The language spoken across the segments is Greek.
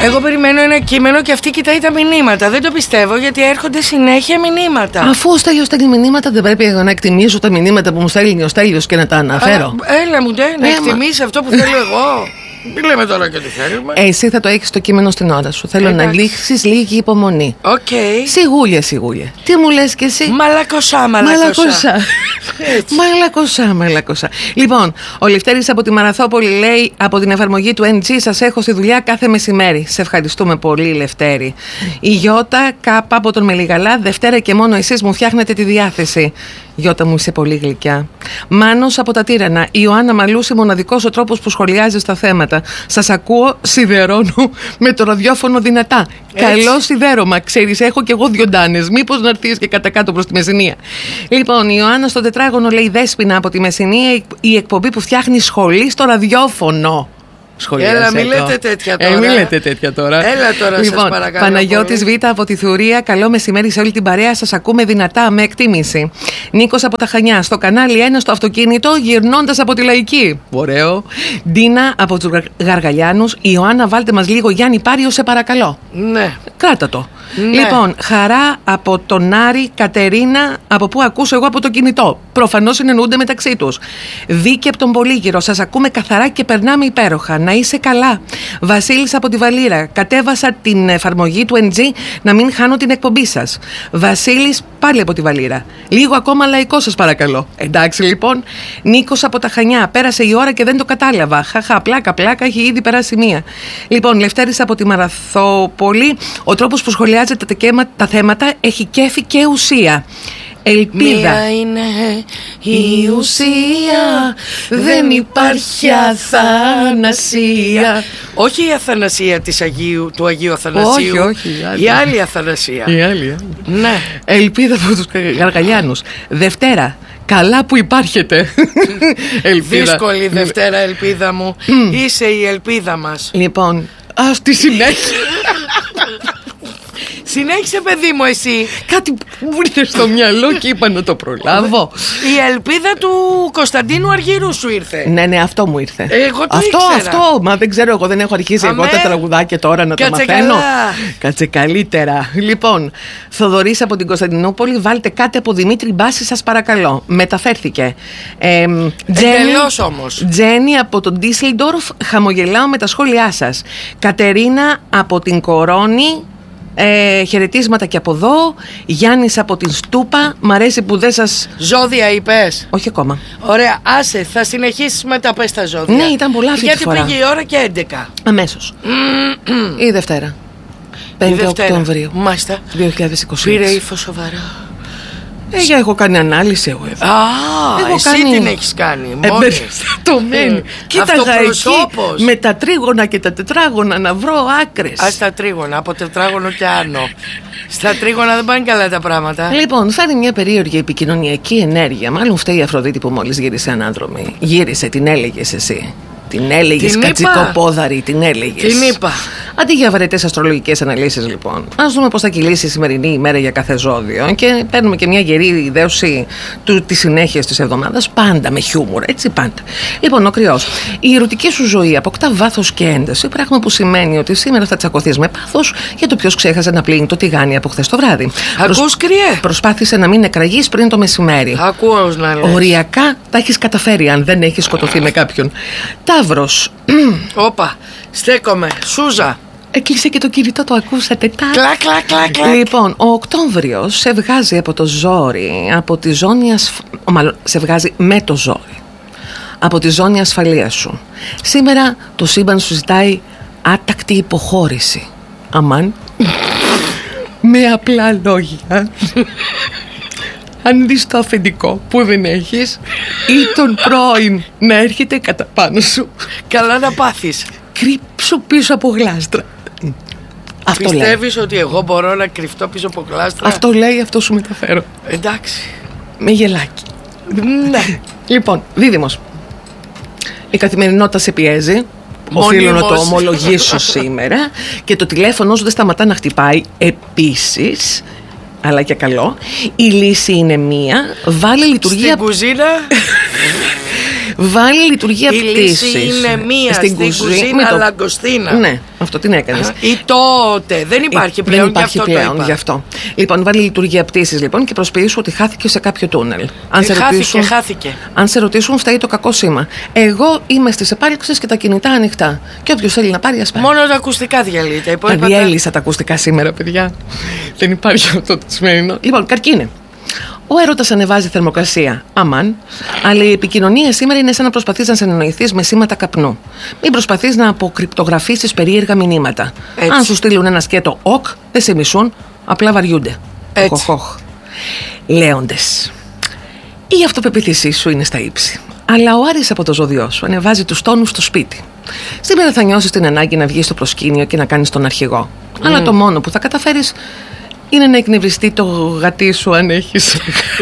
Εγώ περιμένω ένα κείμενο και αυτή κοιτάει τα μηνύματα. Δεν το πιστεύω, γιατί έρχονται συνέχεια μηνύματα. Αφού ο Στέλιος στέλνει μηνύματα, δεν πρέπει εγώ να εκτιμήσω τα μηνύματα που μου στέλνει ο Στέλιος και να τα αναφέρω? Έλα μου, να εκτιμήσει αυτό που θέλω εγώ. Μην λέμε τώρα και τι θέλουμε. Εσύ θα το έχεις το κείμενο στην ώρα σου. Θέλω να λήξεις λίγη υπομονή. Σιγούλια. Τι μου λες κι εσύ? Μαλακωσά. Λοιπόν, ο Λευτέρης από τη Μαραθόπολη λέει: από την εφαρμογή του NG σας έχω στη δουλειά κάθε μεσημέρι. Σε ευχαριστούμε πολύ, Λευτέρη. Η Γιώτα Κάπα από τον Μελιγαλά: Δευτέρα και μόνο εσείς μου φτιάχνετε τη διάθεση. Γιώτα μου, είσαι πολύ γλυκιά. Μάνος από τα Τύρανα: Ιωάννα Μαλούση, μοναδικός ο τρόπος που σχολιάζεις τα θέματα. Σας ακούω, σιδερώνω με το ραδιόφωνο δυνατά. Καλό σιδέρωμα. Ξέρεις, έχω κι εγώ 2 ντάνες. Μήπως να έρθεις και κατά κάτω προς τη Μεσσηνία? Λοιπόν, η Ιωάννα στο τετράγωνο λέει: Δέσποινα από τη Μεσσηνία, η εκπομπή που φτιάχνει σχολή στο ραδιόφωνο. Έλα, μην λέτε τέτοια τώρα. Έλα τώρα, λοιπόν, σας παρακαλώ. Παναγιώτης Β από τη Θουρία: καλό μεσημέρι σε όλη την παρέα. Σας ακούμε δυνατά, με εκτίμηση. Νίκος από τα Χανιά: στο κανάλι 1 στο αυτοκίνητο, γυρνώντας από τη Λαϊκή. Ωραίο. Ντίνα από τους Γαργαλιάνους: Ιωάννα, βάλτε μας λίγο Γιάννη Πάριο, σε παρακαλώ. Ναι. Κράτα το. Ναι. Λοιπόν, Χαρά από τον Άρη, Κατερίνα, από πού ακούσω εγώ? Από το κινητό. Προφανώς συνεννοούνται μεταξύ τους. Βίκη από τον Πολύγυρο: σας ακούμε καθαρά και περνάμε υπέροχα. Να είσαι καλά. Βασίλης από τη Βαλήρα: κατέβασα την εφαρμογή του NG να μην χάνω την εκπομπή σας. Βασίλης πάλι από τη Βαλήρα: λίγο ακόμα λαϊκό, σας παρακαλώ. Εντάξει λοιπόν. Νίκος από τα Χανιά: πέρασε η ώρα και δεν το κατάλαβα. Χαχα, πλάκα, έχει ήδη περάσει μία. Λοιπόν, Λευτέρης από τη Μαραθόπολη: ο τρόπος που σχολιάζεται τα θέματα έχει κέφι και ουσία. Ελπίδα. Μία είναι η ουσία, δεν υπάρχει αθανασία. Όχι η αθανασία του Αγίου Αθανασίου. Όχι, η άλλη αθανασία. Η άλλη. Ναι. Ελπίδα από τους Γαργαλιάνους: Δευτέρα, καλά που υπάρχετε. Δύσκολη Δευτέρα, ελπίδα μου. Είσαι η ελπίδα μας. Λοιπόν, στη συνέχεια. Συνέχισε, παιδί μου, εσύ. Κάτι που μου ήρθε στο μυαλό και είπα να το προλάβω. Η ελπίδα του Κωνσταντίνου Αργύρου σου ήρθε. Ναι, αυτό μου ήρθε. Εγώ το ήξερα. Αυτό, μα δεν ξέρω, εγώ δεν έχω αρχίσει εγώ τα τραγουδάκια τώρα να τα μαθαίνω. Κάτσε καλύτερα. Λοιπόν, Θοδωρής από την Κωνσταντινούπολη: βάλτε κάτι από Δημήτρη Μπάση, σας παρακαλώ. Μεταφέρθηκε. Εντελώς όμως. Τζένι από τον Ντίσελντορφ: χαμογελάω με τα σχόλιά σας. Κατερίνα από την Κορώνη: χαιρετίσματα και από εδώ. Γιάννης από την Στούπα: μ' αρέσει που δεν σας... Ζώδια είπες? Όχι ακόμα. Ωραία, άσε, θα συνεχίσεις μετά, πες τα ζώδια. Ναι, ήταν πολλά αυτή τη φορά. Γιατί πήγε η ώρα και 11. Αμέσως. Η Δευτέρα 5 Οκτωβρίου. Μάλιστα. 2020. Πήρε ύφος σοβαρά. Έχω κάνει ανάλυση εγώ εδώ. Εσύ την έχεις κάνει. Εμπεριστατωμένη. Κοίταγα εκεί με τα τρίγωνα και τα τετράγωνα να βρω άκρες. Στα τρίγωνα, από τετράγωνο και άνω. Στα τρίγωνα δεν πάνε καλά τα πράγματα. Λοιπόν, φάνηκε μια περίεργη επικοινωνιακή ενέργεια. Μάλλον φταίει η Αφροδίτη που μόλις γύρισε ανάδρομη. Γύρισε, την έλεγες εσύ. Την έλεγες, κατσικοπόδαρη, την έλεγες. Την είπα. Αντί για βαρετές αστρολογικές αναλύσεις, λοιπόν, ας δούμε πώς θα κυλήσει η σημερινή ημέρα για κάθε ζώδιο. Και παίρνουμε και μια γερή ιδέωση της συνέχειας της εβδομάδας, πάντα με χιούμορ, έτσι πάντα. Λοιπόν, ο Κρυός: η ερωτική σου ζωή αποκτά βάθος και ένταση, πράγμα που σημαίνει ότι σήμερα θα τσακωθείς με πάθος για το ποιος ξέχασε να πλύνει το τηγάνι από χθες το βράδυ. Ακούς, Κρυέ? Προσπάθησε να μην εκραγείς πριν το μεσημέρι. Ακούω να λες. Οριακά τα έχεις καταφέρει, αν δεν έχεις σκοτωθεί με κάποιον. Ταύρος: όπα, στέκομαι. Σούζα. Έκλεισε και το κινητό, το ακούσατε? Κλακ. Λοιπόν, ο Οκτώβριος σε βγάζει από το ζόρι, από τη ζώνη μάλλον σε βγάζει με το ζόρι από τη ζώνη ασφαλείας σου. Σήμερα το σύμπαν σου ζητάει άτακτη υποχώρηση. Αμάν. Με απλά λόγια. Αν δεις το αφεντικό που δεν έχεις ή τον πρώην να έρχεται κατά πάνω σου, καλά να πάθεις. Κρύψου πίσω από γλάστρα. Αυτό πιστεύεις λέει. Ότι εγώ μπορώ να κρυφτώ πίσω από γλάστρα? Αυτό λέει, αυτό σου μεταφέρω. Εντάξει. Με γελάκι. Ναι. Λοιπόν, Δίδυμος, η καθημερινότητα σε πιέζει. Οφείλω να το ομολογήσω σήμερα. Και το τηλέφωνο σου δεν σταματά να χτυπάει. Επίσης, αλλά και καλό, η λύση είναι μία. Βάλε λειτουργία. Στην κουζίνα. Βάλει λειτουργία πτήσης. Η λύση είναι μία στην κουζίνα λαγκοστίνα. Ναι, αυτό την έκανες. Ή τότε. Δεν υπάρχει πλέον, δεν υπάρχει γι' αυτό το γι' αυτό. Λοιπόν, βάλει λειτουργία πτήσης λοιπόν και προσποιήσου ότι χάθηκε σε κάποιο τούνελ. Χάθηκε. Αν σε ρωτήσουν, φταίει το κακό σήμα. Εγώ είμαι στις επάλξεις και τα κινητά ανοιχτά. Και όποιος θέλει να πάρει, ας πάρει. Μόνο τα ακουστικά διαλύεται. Διέλυσα τα ακουστικά σήμερα, παιδιά. Δεν υπάρχει αυτό το σημερινό. Λοιπόν, καρκίνε. Ο έρωτας ανεβάζει θερμοκρασία. Αμάν. Αλλά η επικοινωνία σήμερα είναι σαν να προσπαθείς να συνεννοηθείς με σήματα καπνού. Μην προσπαθείς να αποκρυπτογραφήσεις περίεργα μηνύματα. Έτσι. Αν σου στείλουν ένα σκέτο οκ, δεν σε μισούν, απλά βαριούνται. Χοχοχ. Λέοντες. Η αυτοπεποίθησή σου είναι στα ύψη. Αλλά ο Άρης από το ζώδιό σου ανεβάζει τους τόνους στο σπίτι. Σήμερα θα νιώσεις την ανάγκη να βγεις στο προσκήνιο και να κάνεις τον αρχηγό. Αλλά το μόνο που θα καταφέρεις είναι να εκνευριστεί το γατί σου αν έχεις.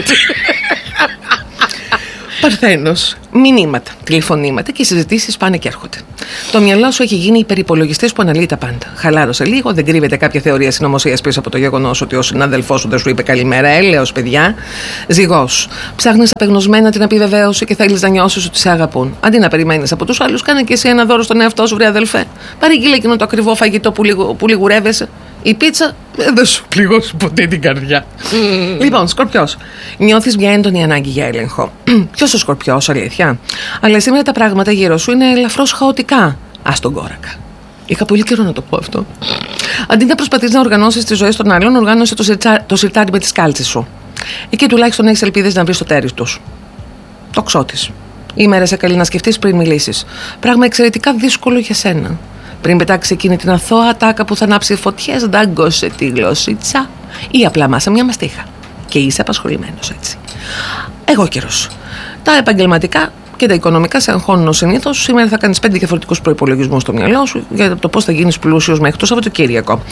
Παρθένος. Μηνύματα, τηλεφωνήματα και οι συζητήσεις πάνε και έρχονται. Το μυαλό σου έχει γίνει υπερυπολογιστής που αναλύει τα πάντα. Χαλάρωσε λίγο, δεν κρύβεται κάποια θεωρία συνωμοσίας πίσω από το γεγονός ότι ο συνάδελφός σου δεν σου είπε καλημέρα. Έλεος, παιδιά. Ζυγός. Ψάχνεις απεγνωσμένα την επιβεβαίωση και θέλεις να νιώσεις ότι σε αγαπούν. Αντί να περιμένεις από τους άλλους, κάνε και εσύ ένα δώρο στον εαυτό σου, βρε αδελφέ. Παρήγγειλε εκείνο το ακριβό φαγητό που λιγουρεύεσαι. Η πίτσα δεν σου πληγώσει ποτέ την καρδιά. Λοιπόν, Σκορπιός. Νιώθεις μια έντονη ανάγκη για έλεγχο. Ποιος ο Σκορπιός, αλήθεια. Αλλά σήμερα τα πράγματα γύρω σου είναι ελαφρώς χαοτικά. Ας τον κόρακα. Είχα πολύ καιρό να το πω αυτό. Αντί να προσπαθείς να οργανώσεις τη ζωή των άλλων, οργάνωσε το σιρτάρι με τις κάλτσες σου. Εκεί τουλάχιστον έχεις ελπίδες να βρεις το τέρι τους. Το ξώτης. Η μέρα σε καλεί να σκεφτείς πριν μιλήσεις. Πράγμα εξαιρετικά δύσκολο για σένα. Πριν πετάξει εκείνη την αθώα ατάκα που θα ανάψει φωτιές, δάγκωσε τη γλωσσίτσα ή απλά μάσα μια μαστίχα. Και είσαι απασχολημένος έτσι. Εγώ καιρός. Τα επαγγελματικά και τα οικονομικά σε αγχώνουν συνήθως. Σήμερα θα κάνεις 5 διαφορετικούς προϋπολογισμούς στο μυαλό σου για το πώς θα γίνεις πλούσιος μέχρι το Σαββατοκύριακο.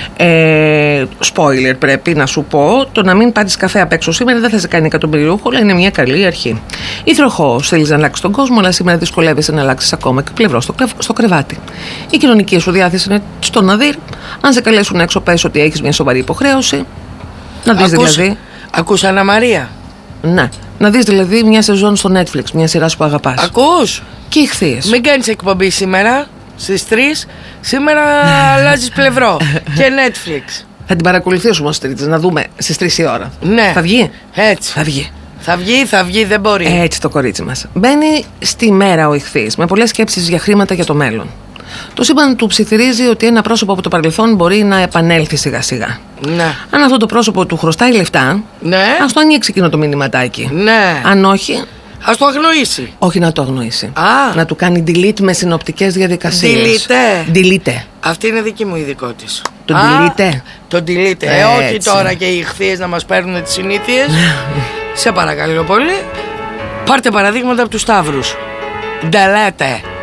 Spoiler πρέπει να σου πω: το να μην πάρεις καφέ απ' έξω σήμερα δεν θα σε κάνει εκατομμυριούχο, αλλά είναι μια καλή αρχή. Υδροχόος, θέλεις να αλλάξεις τον κόσμο, αλλά σήμερα δυσκολεύεσαι να αλλάξεις ακόμα και πλευρό στο κρεβάτι. Η κοινωνική σου διάθεση είναι στο να δει. Αν σε καλέσουν έξω, πες ότι έχεις μια σοβαρή υποχρέωση. Να δεις δηλαδή. Ακούς Αννα Μαρία. Ναι. Να δεις δηλαδή μια σεζόν στο Netflix, μια σειρά που αγαπάς. Ακούς. Και ηχθείες. Μην κάνεις εκπομπή σήμερα στις 3. Σήμερα αλλάζεις πλευρό. Και Netflix. Θα την παρακολουθήσουμε ως Τρίτης, να δούμε στις 3 η ώρα. Ναι. Θα βγει. Έτσι. Θα βγει, δεν μπορεί. Έτσι το κορίτσι μας. Μπαίνει στη μέρα ο ηχθής, με πολλές σκέψεις για χρήματα για το μέλλον. Το σύμπαν του ψιθυρίζει ότι ένα πρόσωπο από το παρελθόν μπορεί να επανέλθει σιγά σιγά. Ναι. Αν αυτό το πρόσωπο του χρωστάει λεφτά, ναι, ας το ανοίξει εκείνο το μηνυματάκι. Ναι. Αν όχι, ας το αγνοήσει. Όχι να το αγνοήσει. Να του κάνει delete με συνοπτικές διαδικασίες. Delete. Αυτή είναι δική μου ειδικότης. Το delete. Το delete. Όχι τώρα και οι ηχθείες να μας παίρνουν τις συνήθειες. Σε παρακαλώ πολύ. Πάρτε παραδείγματα από τους Σταύρους. Delete.